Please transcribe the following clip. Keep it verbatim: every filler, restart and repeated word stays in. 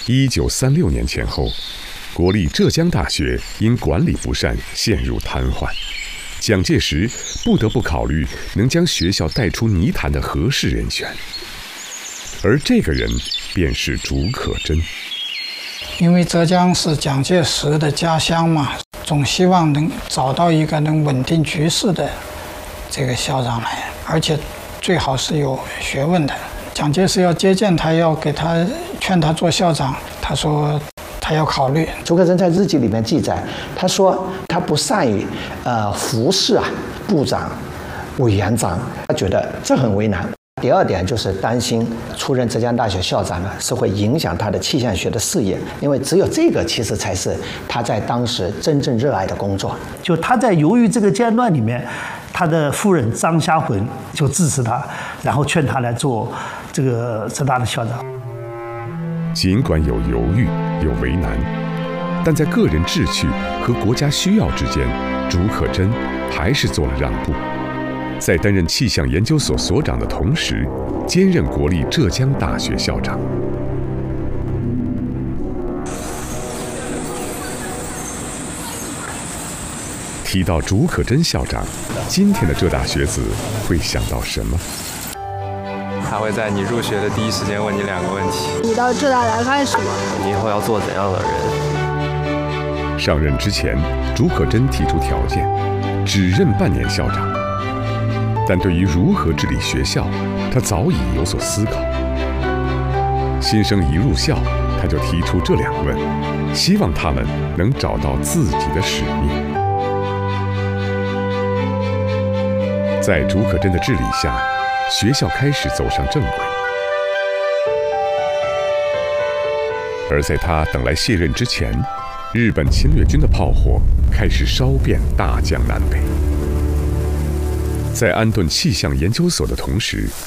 一九三六年前后，国立浙江大学因管理不善陷入瘫痪，蒋介石不得不考虑能将学校带出泥潭的合适人选，而这个人便是竺可桢。 因为浙江是蒋介石的家乡嘛，总希望能找到一个能稳定局势的这个校长来，而且最好是有学问的。蒋介石要接见他，要给他劝他做校长，他说他要考虑。 竺可桢在日记里面记载，他说他不善于呃服侍啊部长、委员长，他觉得这很为难。第二点就是担心出任浙江大学校长呢，是会影响他的气象学的事业，因为只有这个其实才是他在当时真正热爱的工作。 就他在犹豫这个阶段里面，他的夫人张虾浑就支持他，然后劝他来做这个浙大的校长。 尽管有犹豫，有为难，但在个人志趣和国家需要之间，竺可桢还是做了让步。在担任气象研究所所长的同时，兼任国立浙江大学校长。提到竺可桢校长，今天的浙大学子会想到什么？ 他会在你入学的第一时间问你两个问题： 你到浙大来干什么？ 你以后要做怎样的人？ 上任之前，竺可桢提出条件，只任半年校长。但对于如何治理学校，他早已有所思考。新生一入校，他就提出这两问，希望他们能找到自己的使命。在竺可桢的治理下，学校开始走上正轨。而在他等来卸任之前，日本侵略军的炮火开始烧遍大江南北。在安顿气象研究所的同时，